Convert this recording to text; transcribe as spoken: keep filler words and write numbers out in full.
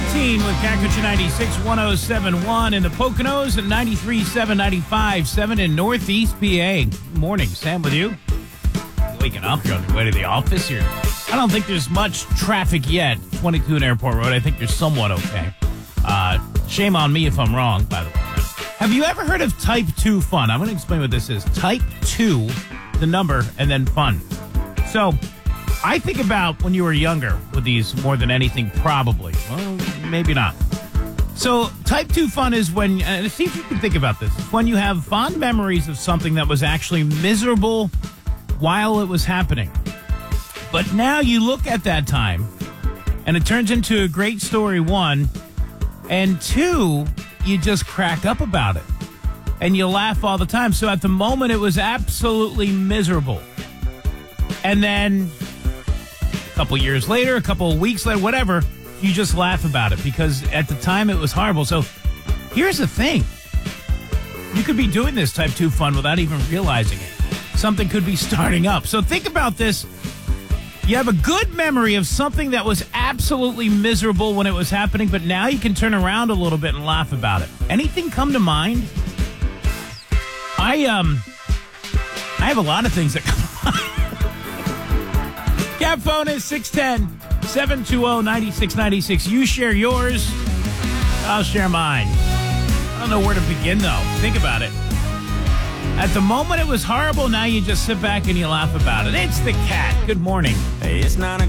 fifteen with Kakucha ninety-six, one oh seven point one in the Poconos and ninety-three point seven, ninety-five point seven in Northeast P A. Good morning, Sam with you. Waking up, you're on your way to the office here. I don't think there's much traffic yet. twenty-two in Airport Road. I think you're somewhat okay. Uh, shame on me if I'm wrong, by the way. Have you ever heard of Type two Fun? I'm going to explain what this is. Type two, the number, and then fun. So, I think about when you were younger with these more than anything, probably. Well, maybe not. So, Type two Fun is when, and see if you can think about this, it's when you have fond memories of something that was actually miserable while it was happening. But now you look at that time, and it turns into a great story, one, and two, you just crack up about it. And you laugh all the time. So at the moment, it was absolutely miserable. And then a couple years later, a couple of weeks later, whatever, you just laugh about it because at the time it was horrible. So here's the thing. You could be doing this Type two Fun without even realizing it. Something could be starting up. So think about this. You have a good memory of something that was absolutely miserable when it was happening, but now you can turn around a little bit and laugh about it. Anything come to mind? I, um, I have a lot of things that come to mind. Gap phone is six one zero, seven two zero, nine six nine six. You share yours, I'll share mine. I don't know where to begin, though. Think about it. At the moment, it was horrible. Now you just sit back and you laugh about it. It's the cat. Good morning. Hey, it's nine o'clock.